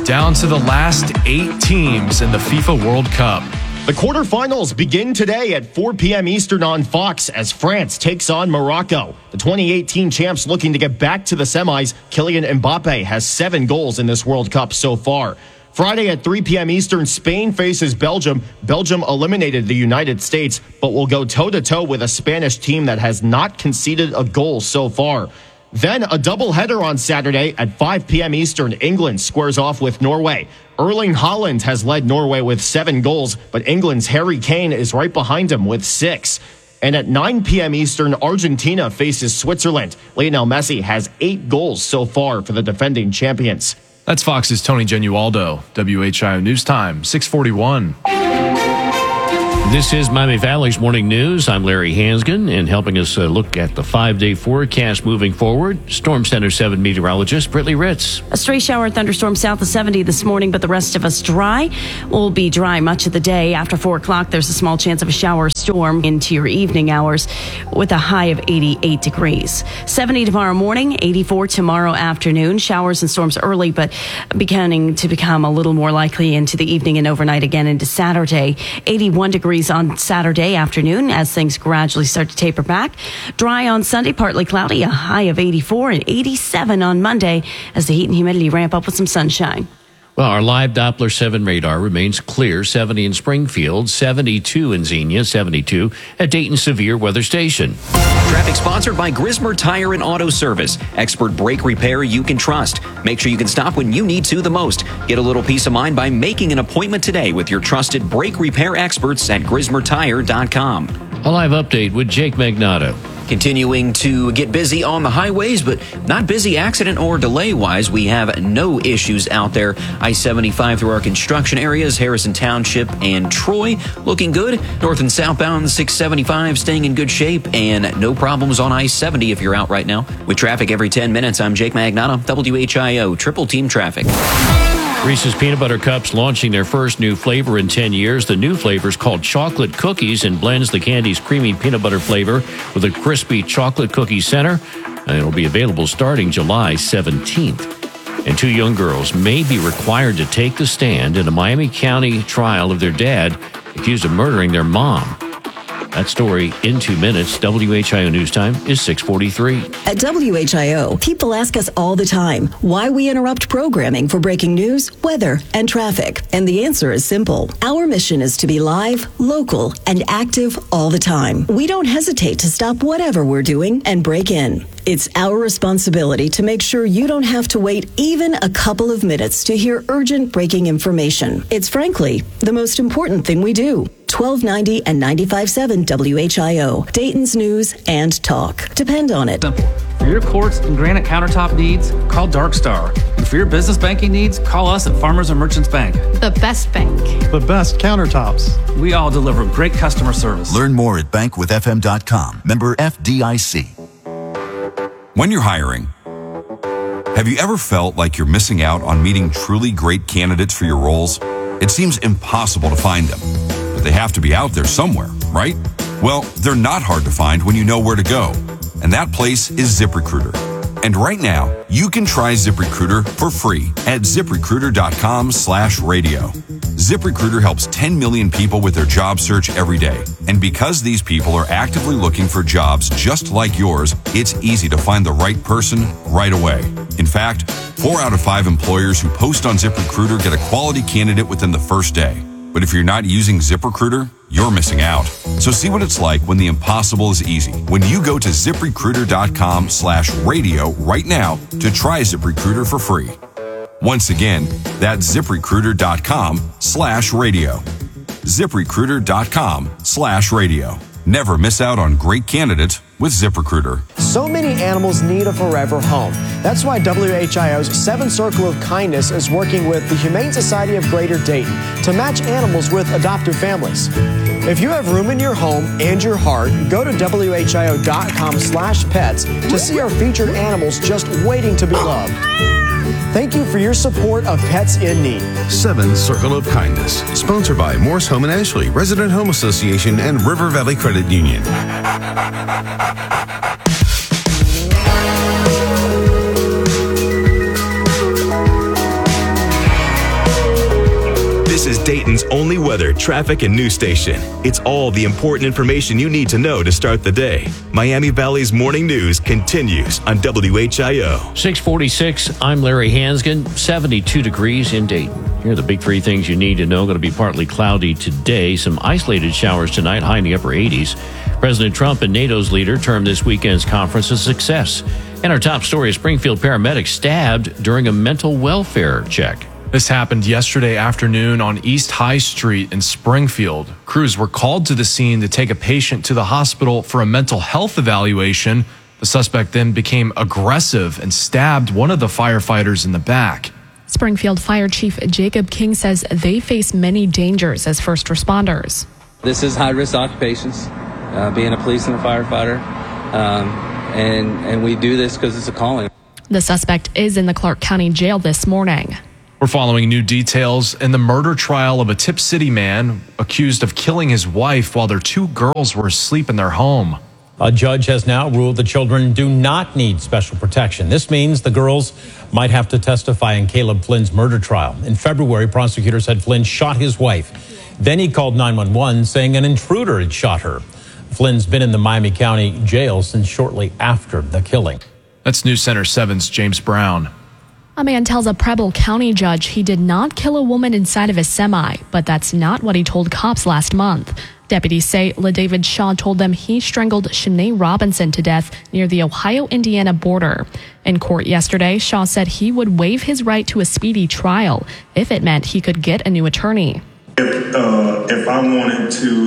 down to the last 8 teams in the FIFA World Cup. The quarterfinals begin today at 4 p.m. Eastern on Fox as France takes on Morocco. The 2018 champs looking to get back to the semis. Kylian Mbappe has 7 goals in this World Cup so far. Friday at 3 p.m. Eastern, Spain faces Belgium. Belgium eliminated the United States, but will go toe-to-toe with a Spanish team that has not conceded a goal so far. Then a doubleheader on Saturday at 5 p.m. Eastern. England squares off with Norway. Erling Haaland has led Norway with 7 goals, but England's Harry Kane is right behind him with 6. And at 9 p.m. Eastern, Argentina faces Switzerland. Lionel Messi has 8 goals so far for the defending champions. That's Fox's Tony Genualdo. WHIO News Time, 641. This is Miami Valley's Morning News. I'm Larry Hansgen, and helping us look at the 5-day forecast moving forward, Storm Center 7 meteorologist Brittany Ritz. A stray shower thunderstorm south of 70 this morning, but the rest of us dry. Will be dry much of the day. After 4 o'clock, there's a small chance of a shower storm into your evening hours with a high of 88 degrees. 70 tomorrow morning, 84 tomorrow afternoon. Showers and storms early, but beginning to become a little more likely into the evening and overnight again into Saturday. 81 degrees on Saturday afternoon as things gradually start to taper back. Dry on Sunday, partly cloudy, a high of 84 and 87 on Monday as the heat and humidity ramp up with some sunshine. Well, our live Doppler 7 radar remains clear, 70 in Springfield, 72 in Xenia, 72 at Dayton Severe Weather Station. Traffic sponsored by Grismer Tire and Auto Service. Expert brake repair you can trust. Make sure you can stop when you need to the most. Get a little peace of mind by making an appointment today with your trusted brake repair experts at GrismerTire.com. A live update with Jake Magnato. Continuing to get busy on the highways, but not busy accident or delay-wise. We have no issues out there. I-75 through our construction areas, Harrison Township and Troy, looking good. North and southbound 675 staying in good shape, and no problems on I-70 if you're out right now. With traffic every 10 minutes, I'm Jake Magnato, WHIO, Triple Team Traffic. Reese's Peanut Butter Cups launching their first new flavor in 10 years. The new flavor is called Chocolate Cookies and blends the candy's creamy peanut butter flavor with a crispy chocolate cookie center. And it'll be available starting July 17th. And 2 young girls may be required to take the stand in a Miami County trial of their dad accused of murdering their mom. That story in 2 minutes. WHIO News Time is 6:43. At WHIO, people ask us all the time why we interrupt programming for breaking news, weather, and traffic. And the answer is simple. Our mission is to be live, local, and active all the time. We don't hesitate to stop whatever we're doing and break in. It's our responsibility to make sure you don't have to wait even a couple of minutes to hear urgent breaking information. It's frankly the most important thing we do. 1290 and 95.7 WHIO, Dayton's News and Talk. Depend on it. For your quartz and granite countertop needs, call Dark Star. And for your business banking needs, call us at Farmers and Merchants Bank. The best bank. The best countertops. We all deliver great customer service. Learn more at bankwithfm.com. Member FDIC. When you're hiring, have you ever felt like you're missing out on meeting truly great candidates for your roles? It seems impossible to find them, but they have to be out there somewhere, right? Well, they're not hard to find when you know where to go, and that place is ZipRecruiter. And right now, you can try ZipRecruiter for free at ZipRecruiter.com/radio. ZipRecruiter helps 10 million people with their job search every day. And because these people are actively looking for jobs just like yours, it's easy to find the right person right away. In fact, 4 out of 5 employers who post on ZipRecruiter get a quality candidate within the first day. But if you're not using ZipRecruiter, you're missing out. So see what it's like when the impossible is easy. When you go to ZipRecruiter.com/radio right now to try ZipRecruiter for free. Once again, that's ZipRecruiter.com/radio. ZipRecruiter.com/radio. Never miss out on great candidates with ZipRecruiter. So many animals need a forever home. That's why WHIO's 7 Circle of Kindness is working with the Humane Society of Greater Dayton to match animals with adoptive families. If you have room in your home and your heart, go to WHIO.com/pets to see our featured animals just waiting to be loved. Thank you for your support of Pets in Need. 7 Circle of Kindness, sponsored by Morse Home and Ashley, Resident Home Association, and River Valley Credit Union. This is Dayton's only weather, traffic, and news station. It's all the important information you need to know to start the day. Miami Valley's morning news continues on WHIO. 646, I'm Larry Hansgen, 72 degrees in Dayton. Here are the big three things you need to know. Going to be partly cloudy today. Some isolated showers tonight, high in the upper 80s. President Trump and NATO's leader termed this weekend's conference a success. And our top story, a Springfield paramedic stabbed during a mental welfare check. This happened yesterday afternoon on East High Street in Springfield. Crews were called to the scene to take a patient to the hospital for a mental health evaluation. The suspect then became aggressive and stabbed one of the firefighters in the back. Springfield Fire Chief Jacob King says they face many dangers as first responders. This is high-risk occupations, being a police and a firefighter, and we do this because it's a calling. The suspect is in the Clark County Jail this morning. We're following new details in the murder trial of a Tip City man accused of killing his wife while their two girls were asleep in their home. A judge has now ruled the children do not need special protection. This means the girls might have to testify in Caleb Flynn's murder trial. In February, prosecutors said Flynn shot his wife. Then he called 911 saying an intruder had shot her. Flynn's been in the Miami County Jail since shortly after the killing. That's News Center 7's James Brown. A man tells a Preble County judge he did not kill a woman inside of his semi, but that's not what he told cops last month. Deputies say LaDavid Shaw told them he strangled Shanae Robinson to death near the Ohio-Indiana border. In court yesterday, Shaw said he would waive his right to a speedy trial if it meant he could get a new attorney. If I wanted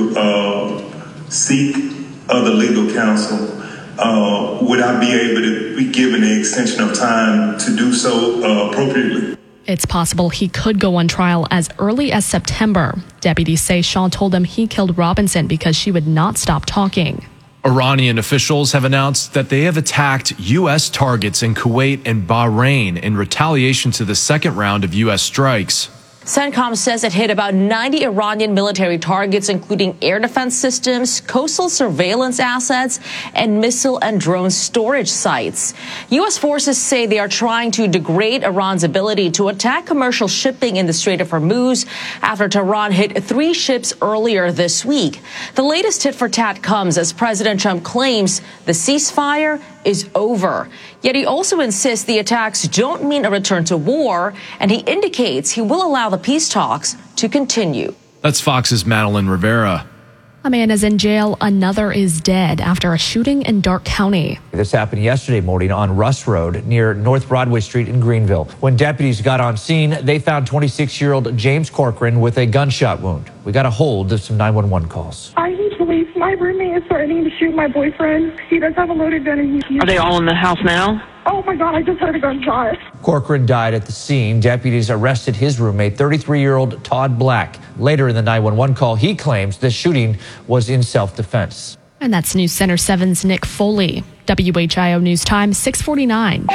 to seek other legal counsel, would I be able to be given an extension of time to do so appropriately? It's possible he could go on trial as early as September. Deputies say Shaw told him he killed Robinson because she would not stop talking. Iranian officials have announced that they have attacked U.S. targets in Kuwait and Bahrain in retaliation to the second round of U.S. strikes. CENTCOM says it hit about 90 Iranian military targets, including air defense systems, coastal surveillance assets, and missile and drone storage sites. U.S. forces say they are trying to degrade Iran's ability to attack commercial shipping in the Strait of Hormuz after Tehran hit 3 ships earlier this week. The latest tit for tat comes as President Trump claims the ceasefire is over. Yet he also insists the attacks don't mean a return to war, and he indicates he will allow the peace talks to continue. That's Fox's Madeline Rivera. A man is in jail, another is dead after a shooting in Darke County. This happened yesterday morning on Russ Road near North Broadway Street in Greenville. When deputies got on scene, they found 26-year-old James Corcoran with a gunshot wound. We got a hold of some 911 calls. I need police. My roommate is threatening to shoot my boyfriend. He does have a loaded gun. And Are they all in the house now? Oh my God, I just heard a gunshot. Corcoran died at the scene. Deputies arrested his roommate, 33-year-old Todd Black. Later in the 911 call, he claims the shooting was in self-defense. And that's News Center 7's Nick Foley. WHIO News Time, 6:49.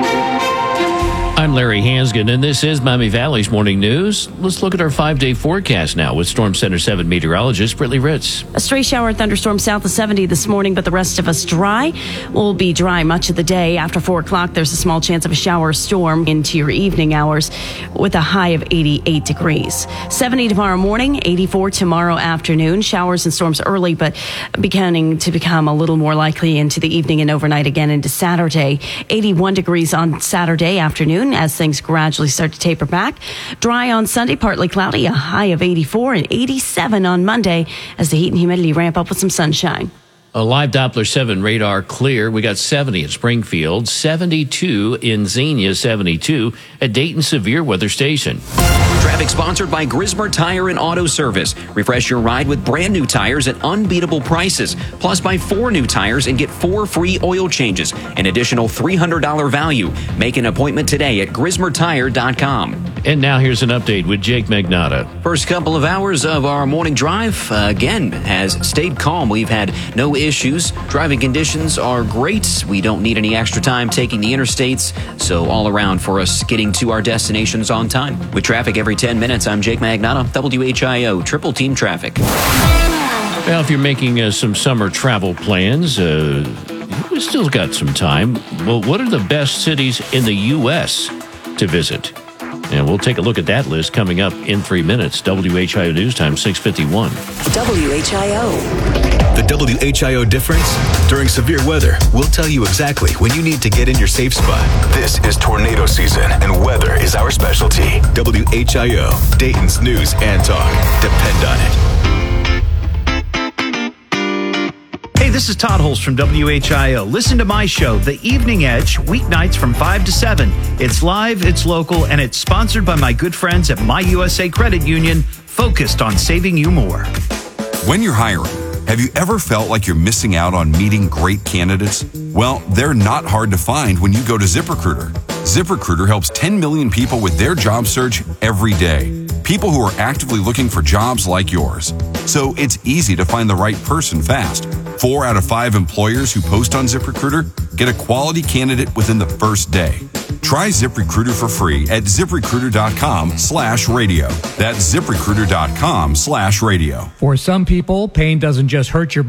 I'm Larry Hansgen, and this is Miami Valley's Morning News. Let's look at our 5-day forecast now with Storm Center 7 meteorologist Brittany Ritz. A stray shower thunderstorm south of 70 this morning, but the rest of us dry. Will be dry much of the day. After 4 o'clock, there's a small chance of a shower or storm into your evening hours with a high of 88 degrees. 70 tomorrow morning, 84 tomorrow afternoon. Showers and storms early, but beginning to become a little more likely into the evening and overnight again into Saturday. 81 degrees on Saturday afternoon as things gradually start to taper back. Dry on Sunday, partly cloudy, a high of 84 and 87 on Monday as the heat and humidity ramp up with some sunshine. A live Doppler 7 radar clear. We got 70 at Springfield, 72 in Xenia, 72 at Dayton Severe Weather Station. Traffic sponsored by Grismer Tire and Auto Service. Refresh your ride with brand new tires at unbeatable prices. Plus, buy 4 new tires and get 4 free oil changes. An additional $300 value. Make an appointment today at GrismerTire.com. And now here's an update with Jake Magnata. First couple of hours of our morning drive, again, has stayed calm. We've had no issues. Driving conditions are great. We don't need any extra time taking the interstates. So all around for us getting to our destinations on time. With traffic every 10 minutes, I'm Jake Magnata, WHIO, Triple Team Traffic. Well, if you're making some summer travel plans, we still got some time. Well, what are the best cities in the U.S. to visit? And we'll take a look at that list coming up in 3 minutes. WHIO News Time, 6:51. WHIO. The WHIO difference? During severe weather, we'll tell you exactly when you need to get in your safe spot. This is tornado season, and weather is our specialty. WHIO, Dayton's news and talk. Depend on it. Hey, this is Todd Holst from WHIO. Listen to my show, The Evening Edge, weeknights from 5 to 7. It's live, it's local, and it's sponsored by my good friends at My USA Credit Union, focused on saving you more. When you're hiring, have you ever felt like you're missing out on meeting great candidates? Well, they're not hard to find when you go to ZipRecruiter. ZipRecruiter helps 10 million people with their job search every day. People who are actively looking for jobs like yours. So it's easy to find the right person fast. 4 out of 5 employers who post on ZipRecruiter get a quality candidate within the first day. Try ZipRecruiter for free at ZipRecruiter.com/radio. That's ZipRecruiter.com/radio. For some people, pain doesn't just hurt your